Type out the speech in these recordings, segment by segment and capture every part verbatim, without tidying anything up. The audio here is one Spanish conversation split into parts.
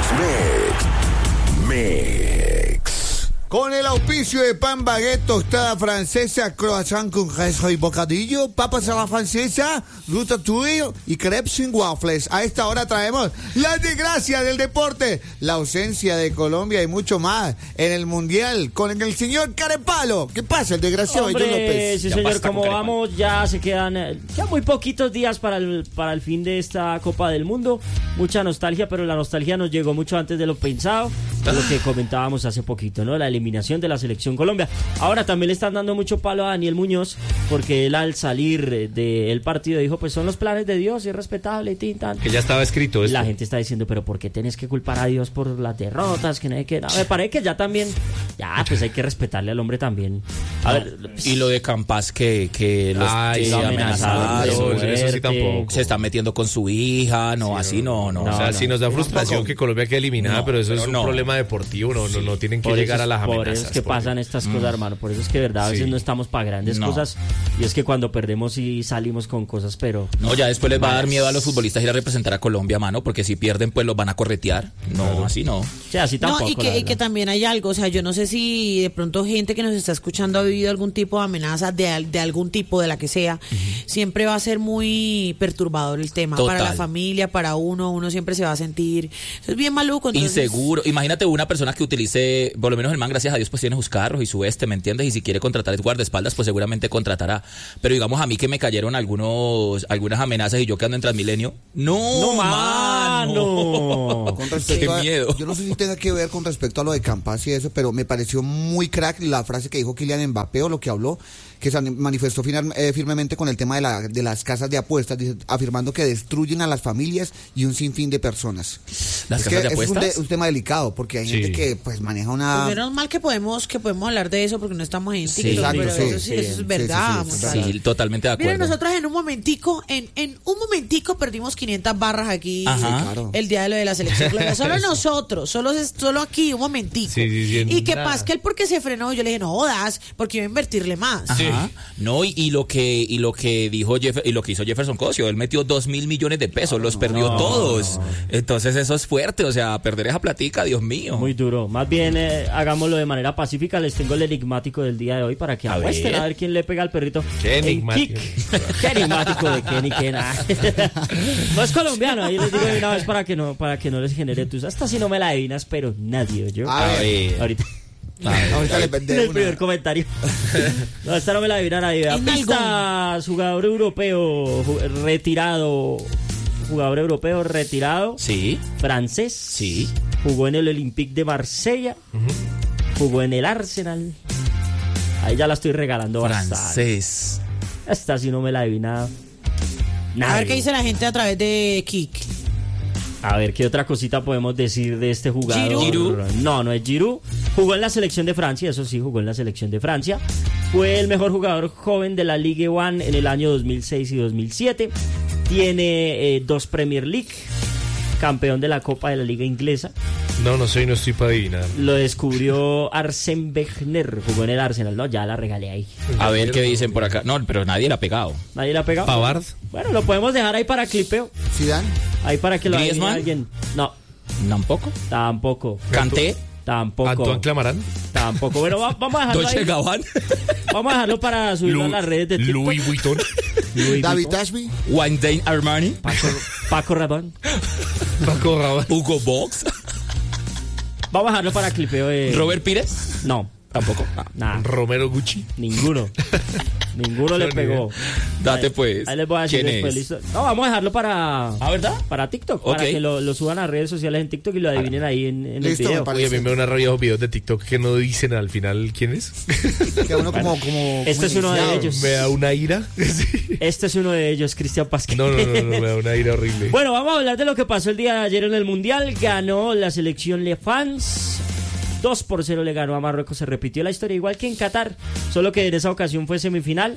Mix, Mix. Con el auspicio de pan, baguette, tostada francesa, croissant con queso y bocadillo, papas a la francesa, ratatouille y crepes sin waffles. A esta hora traemos las desgracias del deporte, la ausencia de Colombia y mucho más en el Mundial con el señor Carepalo. ¿Qué pasa, el desgraciado? Hombre, John López? sí, Ya señor, basta como con vamos, ya se quedan eh, ya muy poquitos días para el, para el fin de esta Copa del Mundo. Mucha nostalgia, pero la nostalgia nos llegó mucho antes de lo pensado, por lo que comentábamos hace poquito, ¿no? La eliminación de la selección Colombia. Ahora también le están dando mucho palo a Daniel Muñoz, porque él al salir del partido dijo, pues son los planes de Dios, es respetable, tin, tan. Que ya estaba escrito esto. La gente está diciendo, pero ¿por qué tenés que culpar a Dios por las derrotas? Que no hay que... No, me parece que ya también, ya, pues hay que respetarle al hombre también. A No, ver, y lo de Campas que, que los Ay, que lo amenazaron, amenazaron, eso, eso sí tampoco. se están metiendo con su hija, no, Sí, así no, no. o sea, no, sí no. nos da frustración Tampoco. que Colombia quede eliminada, No, pero eso pero es un no. problema deportivo, no, no, no tienen que por llegar eso a es- las Por amenazas. eso es que porque- pasan estas cosas, hermano. Por eso es que, verdad, a veces Sí. no estamos para grandes No. cosas. Y es que cuando perdemos sí salimos con cosas, pero... No, ya después les va a dar miedo a los futbolistas ir a representar a Colombia, mano, porque si pierden pues los van a corretear. No, así no. O sea, así tampoco, No, y la que, y verdad. que también hay algo, o sea, yo no sé si de pronto gente que nos está escuchando ha vivido algún tipo de amenaza de, al- de algún tipo, de la que sea, siempre va a ser muy perturbador el tema. Total. Para la familia, para uno, uno siempre se va a sentir, eso es bien maluco. Entonces, Inseguro. Imagínate una persona que utilice, por lo menos el man, gracias a Dios, pues tiene sus carros y su este, ¿me entiendes? Y si quiere contratar guardaespaldas, pues seguramente contratará. Pero digamos a mí que me cayeron algunos, algunas amenazas y yo que ando en Transmilenio. No, ¡No, mano. mano! Con respecto Qué a- miedo. Yo no sé si tenga que ver con respecto a lo de Campas y eso, pero me pareció muy crack la frase que dijo Kylian Mbappé o lo que habló, que se manifestó final- eh, firmemente con el tema de, la, de las casas de apuestas, dice, afirmando que destruyen a las familias y un sinfín de personas. ¿Las es casas que de es un, apuestas? de- un tema delicado, porque hay Sí. gente que pues maneja pues una... menos mal que podemos, que podemos hablar de eso porque no estamos en Sí, TikTok, exacto, pero sí, eso, sí, sí, eso sí, es verdad. sí, sí, vamos sí, a Sí, ver. totalmente de acuerdo. Miren, nosotros en un momentico, en, en un momentico perdimos quinientas barras aquí Ajá. Claro. el día de lo de la selección Colombia. Solo nosotros, solo, solo aquí, un momentico. Sí, sí, sí, en y que nada. Pascal, porque se frenó, yo le dije, no jodas, porque iba a invertirle más. Ajá. No, y, y lo que y lo que dijo Jeff, y lo que hizo Jefferson Cosio, él metió dos mil millones de pesos, los perdió todos. Entonces eso es fuerte, o sea, perder esa platica, Dios mío. Muy duro. Más bien, eh, hagámoslo de manera pacífica. Les tengo el enigmático del día de hoy para que A apuesten ver. a ver quién le pega al perrito. Qué En enigmático. Kik. Qué enigmático de Kenny Kena. No es colombiano, ahí les digo de una vez para que no, para que no les genere tus. Hasta si no me la adivinas, pero nadie, yo. A ver. Ahorita. Ahorita le En vendé el una. primer comentario. No, esta no me la adivina nadie. En Pista, jugador europeo ju- retirado. Jugador europeo retirado. Sí, Francés. sí. Jugó en el Olympique de Marsella. Jugó en el Arsenal. Ahí ya la estoy regalando bastante. Francés. Esta sí no me la adivina. A nadie. ver qué dice la gente a través de Kik. A ver, ¿qué otra cosita podemos decir de este jugador? Giroud. No, no es Giroud. Jugó en la selección de Francia, eso sí, jugó en la selección de Francia. Fue el mejor jugador joven de la Ligue uno en el año dos mil seis y dos mil siete. Tiene eh, dos Premier League. Campeón de la Copa de la Liga Inglesa. No, no soy, no estoy para adivinar. Lo descubrió Arsène Wenger. Jugó en el Arsenal. No, ya la regalé ahí. A ver qué dicen por acá. No, pero nadie la ha pegado. ¿Nadie la ha pegado? Pavard. Bueno, lo podemos dejar ahí para clipeo. Zidane. Ahí para que lo adivine ¿Griezmann? alguien. No, Tampoco. tampoco. Canté. Tampoco. Antoine Clamarán. Tampoco. Bueno, va- vamos a dejarlo Dolce ahí. Gabbana. Vamos a dejarlo para subirlo a las redes de TikTok. Louis Vuitton. Louis David Vuitton. Ashby. Wayne Armani. Paco, Paco Rabanne. Paco Rabanne. Hugo Box. Vamos a dejarlo para clipeo de... Robert Pires. No, Tampoco. nada. Romero Gucci. Ninguno. Ninguno le No, ni pegó. Date Ahí- pues. Ahí les voy a decir ¿Quién después, es? listo. No, vamos a dejarlo para... ¿Ah, verdad? Para TikTok, Ok. para que lo, lo suban a redes sociales en TikTok y lo adivinen ahí en, en el Listo, me video. parece. Oye, a mí me da una rabia esos videos de TikTok que no dicen al final quién es. Que uno como, como, Este como es uno de iniciado. ellos. Me da una ira. Sí. Este es uno de ellos, Cristian Pasquel. No, no, no, no, me da una ira horrible. Bueno, vamos a hablar de lo que pasó el día de ayer en el Mundial. Ganó la selección Le Fans. dos por cero le ganó a Marruecos. Se repitió la historia igual que en Qatar, solo que en esa ocasión fue semifinal.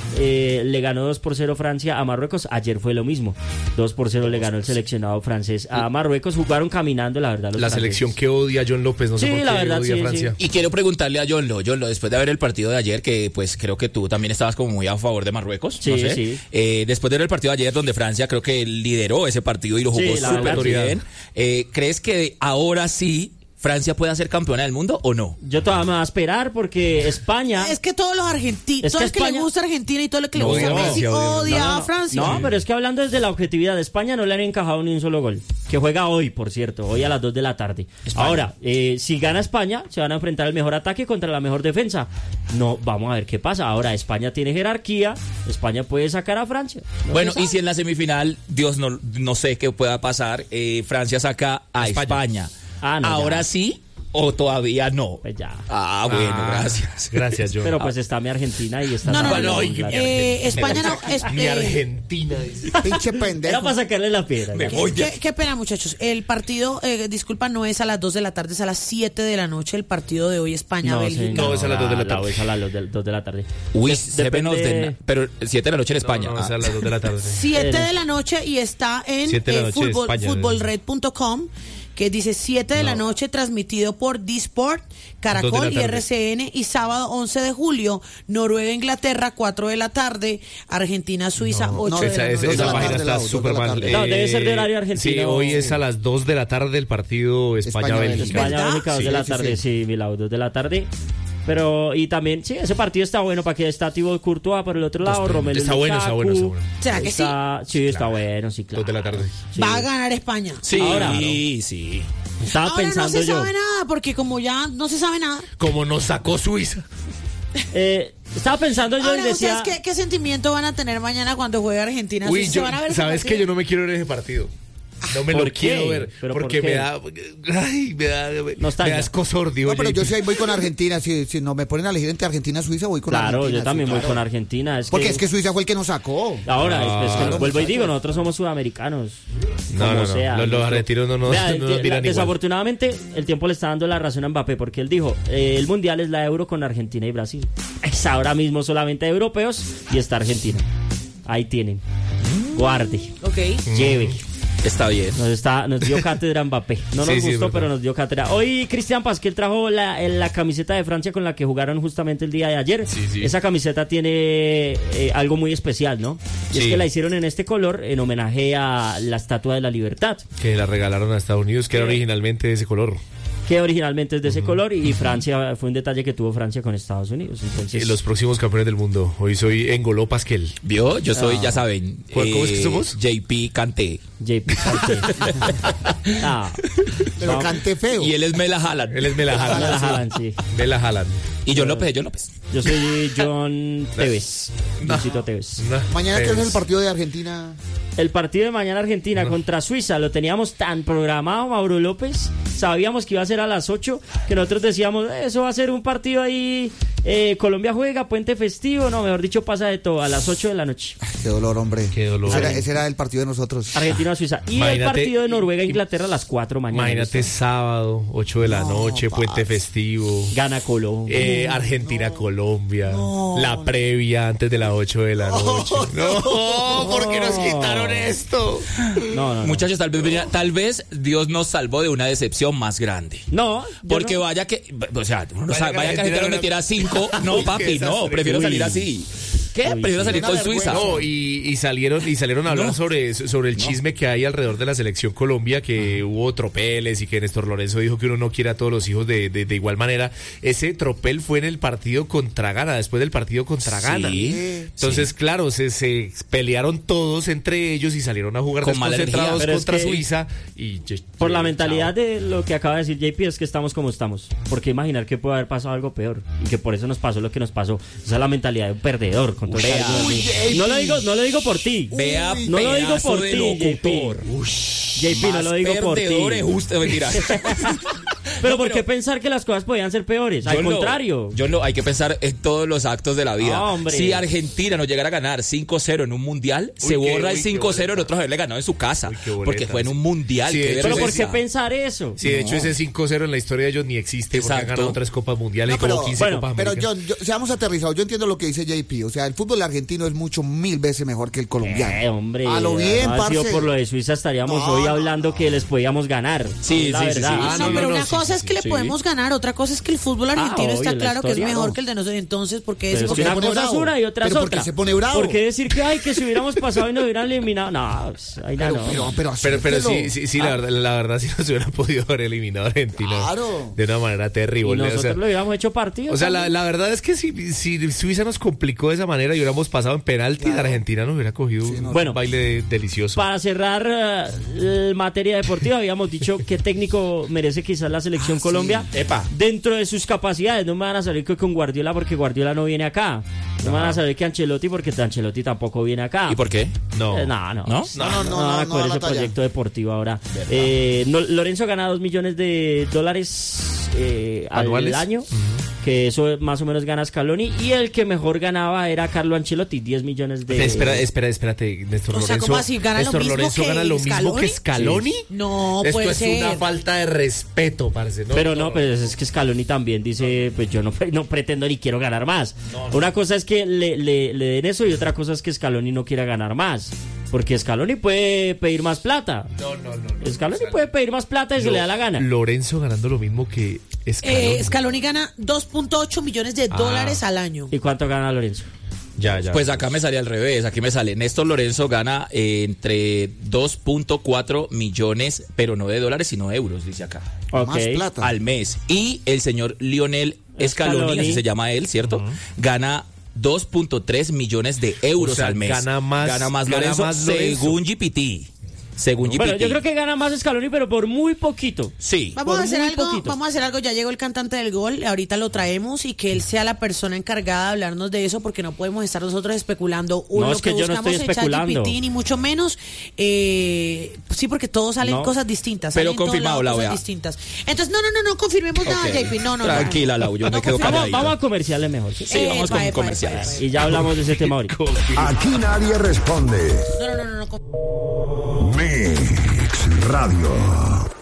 eh, le ganó dos por cero Francia a Marruecos. Ayer fue lo mismo. dos por cero le ganó el seleccionado francés a Marruecos. Jugaron caminando, la verdad. Los La franceses. selección que odia a John López, no sé Sí, por qué la verdad, odia sí, a Francia. sí. Y quiero preguntarle a John Lo, John Lo, después de ver el partido de ayer, que pues creo que tú también estabas como muy a favor de Marruecos, Sí, no sé. sí. Eh, después de ver el partido de ayer, donde Francia creo que lideró ese partido y lo jugó Sí, la súper verdad, sí. bien, eh, ¿crees que ahora sí Francia puede ser campeona del mundo o no? Yo todavía me voy a esperar porque España... Es que todos los argentinos, Es todo que el que le España- gusta Argentina y todo el que le No, gusta odia a Messi Francia, odia a odia No, a no, Francia. No, pero es que hablando desde la objetividad de España, no le han encajado ni un solo gol. Que juega hoy, por cierto, hoy a las dos de la tarde. Ahora, eh, si gana España, se van a enfrentar el mejor ataque contra la mejor defensa. No, vamos a ver qué pasa. Ahora, España tiene jerarquía, España puede sacar a Francia. No Bueno, se y sabe. si en la semifinal, Dios no, no sé qué pueda pasar, eh, Francia saca a España. España. Ah, no, ¿Ahora ya. sí o todavía no? Pues ya. Ah, bueno, Ah, gracias. Gracias, John. Pero pues está mi Argentina y está... No, no, no, Bueno, no. Ay, claro. Eh, España no. es- Mi eh, Argentina. dice. Pinche Era pendejo. para sacarle la piedra. Me ya. voy. ¿Qué, qué pena, muchachos. El partido, eh, disculpa, no es a las dos de la tarde, es a las siete de la noche el partido de hoy España-Bélgica. señor, No, es a las dos de la tarde. es a las dos de, dos de la tarde. Uy, De- seven of the depende- night, pero siete de la noche en España. No, no, es Ah. a las dos de la tarde. siete de la noche y está en Siete de la eh, noche de fútbol, España. futbolred punto com, que dice siete de la noche, transmitido por D-Sport, Dos de Caracol la y tarde. R C N, y sábado once de julio, Noruega-Inglaterra, cuatro de la tarde, Argentina-Suiza, No, ocho de esa, la esa- noche. Dos de esa la página tarde, está Lau, dos súper de la mal. tarde. No, debe ser de horario Sí, argentino. hoy es a las dos de la tarde el partido España-Bélgica. ¿Verdad? España, Bélgica, dos de Sí, la sí, tarde, sí. sí, Milao, dos de la tarde. Pero, y también, sí, ese partido está bueno para que está Thibaut Courtois por el otro lado, Romelu Está bueno, está bueno, está Lukaku. bueno. ¿Será que sí? Está- sí, está bueno, sí, claro. Dos de la tarde. Sí. Va a ganar España. Sí, Ahora, sí. Estaba Ahora no pensando se yo. sabe nada, porque como ya no se sabe nada. Como nos sacó Suiza. Eh, estaba pensando yo y Ahora, decía. ¿ustedes qué, qué sentimiento van a tener mañana cuando juegue Argentina? Uy, ¿Se yo, van a ver ese ¿sabes que partido? yo no me quiero ver ese partido? No me ¿Por lo qué? quiero ver. ¿Pero por Porque qué? me da. Ay, me da. Nostalgia. Me da escosor, digo No, pero yo. yo sí ahí voy con Argentina. Si, si no me ponen a elegir entre Argentina y Suiza, voy con Claro, Argentina. yo también sí, voy claro. con Argentina. Es Porque que, es que Suiza fue el que nos sacó. Ahora, es- es que Claro, vuelvo y nos digo, sacó. nosotros somos sudamericanos. No, como no, no. sea. Los- los argentinos no nos- Vea, no nos de- miran igual. Desafortunadamente, el tiempo le está dando la razón a Mbappé porque él dijo, eh, el mundial es la Euro con Argentina y Brasil. Es ahora mismo solamente europeos y está Argentina. Ahí tienen. Guarde, Ok. lleve. Está bien. Nos, está, nos dio cátedra Mbappé. No nos Sí, sí, es gustó, verdad. pero nos dio cátedra. Hoy Cristian Pasquel trajo la, la camiseta de Francia con la que jugaron justamente el día de ayer. Sí, sí. Esa camiseta tiene eh, algo muy especial, ¿no? Y es Sí. que la hicieron en este color en homenaje a la Estatua de la Libertad, Que la regalaron a Estados Unidos, que era originalmente de ese color. que originalmente es de ese color, y Francia fue un detalle que tuvo Francia con Estados Unidos. Entonces, Eh, Los próximos campeones del mundo. Hoy soy Engoló Pasquel. ¿Vio? Yo soy, Ah. ya saben. ¿Cuál- cómo es que somos? J P Kanté. J P Kanté. Ah, Pero no, cante feo. Y él es Mela Haaland. Él es Mela no la Haaland. jalan, sí. Mela Haaland. Y John López, John López. Yo soy John Tevez. Johncito Tevez. No, Mañana, ¿qué es es- el partido de Argentina? El partido de mañana Argentina contra Suiza lo teníamos tan programado, Mauro López. Sabíamos que iba a ser a las ocho, que nosotros decíamos, "Eh, eso va a ser un partido ahí, eh, Colombia juega, puente festivo", no, mejor dicho, pasa de todo, a las ocho de la noche. Qué dolor, hombre. Qué dolor. Ese era, ese era el partido de nosotros. Argentina-Suiza. Y el Imagínate- partido de Noruega-Inglaterra a las cuatro mañana. Imagínate sábado, ocho de la noche, puente festivo. Gana Colombia. Eh, Argentina-Colombia. La previa antes de las ocho de la noche. No, ¿por qué nos quitaron esto? No, no, no. Muchachos, tal vez, venía- tal vez Dios nos salvó de una decepción más grande. No, yo Porque no. vaya que, o sea, uno no Vaya sabe, que vaya que Argentina Argentina nos era- metiera cinco. No, Uy, papi, qué no, desastre. prefiero Uy. salir así. ¿Qué? Uy, Prefiero sí. salir Una con vergüenza. Suiza. No, y, y salieron y salieron a hablar No. sobre, sobre el chisme que hay alrededor de la selección Colombia, que hubo tropeles y que Néstor Lorenzo dijo que uno no quiere a todos los hijos de, de, de igual manera. Ese tropel fue en el partido contra Ghana, después del partido contra Sí, Ghana. Entonces, claro, se, se pelearon todos entre ellos y salieron a jugar Con mala desconcentrados energía. Pero es contra que- Suiza. Y, ye- Por la ye- mentalidad chao. de lo que acaba de decir J P, es que estamos como estamos. Porque imaginar que puede haber pasado algo peor y que por eso nos pasó lo que nos pasó. Esa es la mentalidad de un perdedor. Con todo el Vea. cariño del Uy, mundo. J P. no lo digo, no lo digo por ti. Vea, no lo digo pedazo por de ti, J P. locutor. J P, no lo digo por ti. Perdedores, justo, mentira. Pero No, ¿por qué pensar que las cosas podían ser peores? Al Yo no, contrario. yo no, hay que pensar en todos los actos de la vida. No, hombre. Si Argentina no llegara a ganar cinco cero en un mundial, Uy, se qué- borra uy, el qué cinco cero en boleta. otros haberle ganado en su casa. Uy, qué boleta, porque fue en sí. un mundial. Sí, qué de hecho, Pero ¿por vergüenza. qué pensar eso? Sí, de hecho ese cinco cero en la historia de ellos ni existe porque han Exacto. ganado tres Copas Mundiales No, y como pero- quince bueno, Copas Pero Américas. yo, yo- seamos aterrizados, yo entiendo lo que dice J P, o sea, el fútbol argentino es mucho mil veces mejor que el colombiano. Eh, hombre. A lo bien, no ha sido parce. por lo de Suiza estaríamos No, hoy no, hablando que les podíamos ganar. Sí, la sí, sí, verdad. sí. Ah, no, sí, pero no, una sí, cosa sí, es que le sí. podemos ganar, otra cosa es que el fútbol argentino Ah, está obvio, la claro que es historia, mejor no. que el de nosotros. Entonces, ¿por qué Pero decimos es que se una pone cosa es bravo? una y otra es ¿Pero por qué otra. se pone bravo? ¿Por qué decir que ay que si hubiéramos pasado y nos hubieran eliminado? No, pues, ahí ya Pero, no. pero, pero, Pero, pero sí, acéptelo. sí, sí, la verdad, la verdad sí nos hubieran podido haber eliminado a Argentina Claro. de una manera Y terrible. nosotros o sea, lo hubiéramos hecho partido. o sea, la, también. la verdad es que si, si Suiza nos complicó de esa manera y hubiéramos pasado en penalti, la Argentina nos hubiera cogido Sí, un, no. Bueno. un baile delicioso. Para cerrar eh, materia deportiva, habíamos dicho qué técnico merece quizás la selección Ah, sí. Colombia. Epa. Dentro de sus capacidades, no me van a salir que con Guardiola porque Guardiola no viene acá. No me van a salir que Ancelotti porque Ancelotti tampoco viene acá. ¿Y por qué? No. Eh, no, no, ¿No? No, no, no, van a no, coger no da la ese talla. proyecto deportivo ahora. Eh, no, Lorenzo gana dos millones de dólares eh, al ¿Anuales? año, que eso más o menos gana Scaloni, y el que mejor ganaba era Carlo Ancelotti, diez millones de... Espera, espera, espérate, Néstor O sea, Lorenzo. ¿cómo así? ¿Gana lo Néstor mismo Lorenzo que gana lo mismo Scaloni? que Scaloni. No, Esto puede es ser. una falta de respeto, parce. No, Pero no, pues es que Scaloni también dice, pues yo no, no pretendo ni quiero ganar más. Una cosa es que le, le, le den eso y otra cosa es que Scaloni no quiera ganar más. Porque Scaloni puede pedir más plata. no, no, no, no. Scaloni puede pedir más plata y se Lo- le da la gana. Lorenzo ganando lo mismo que Scaloni. Eh, Scaloni gana dos punto ocho millones de Ah. dólares al año. ¿Y cuánto gana Lorenzo? ya, ya. Pues acá me sale al revés, aquí me sale Néstor Lorenzo gana eh, entre dos punto cuatro millones, pero no de dólares, sino de euros, dice acá, Ok. Más plata. al mes. Y el señor Lionel Scaloni, Scaloni. así se llama él, ¿cierto? Gana dos punto tres millones de euros O sea, al mes. gana más- gana más gana Lorenzo, más Lorenzo. según G P T. Según G P T. Bueno, yo creo que gana más Scaloni, pero por muy poquito. Sí. Vamos Por a hacer muy algo, poquito. vamos a hacer algo, ya llegó el cantante del gol, ahorita lo traemos y que él sea la persona encargada de hablarnos de eso porque no podemos estar nosotros especulando No, lo es que yo no buscamos estoy en especulando. ChatGPT, ni mucho menos. Eh, sí, porque todos salen No. cosas distintas. Pero salen en todos confirmado, lados Lau, cosas ya. distintas. Entonces, no, no, no, no confirmemos nada, Ok. J P, no, no. Tranquila, no. Lau, yo me No quedo confirmemos. Vamos, calladito. vamos a comerciales mejor. ¿sí? Sí, vamos Epa, con epa, comerciales. epa, epa. Y ya hablamos de ese tema ahorita. Aquí nadie responde. No, no, no, no, no. Mix Radio.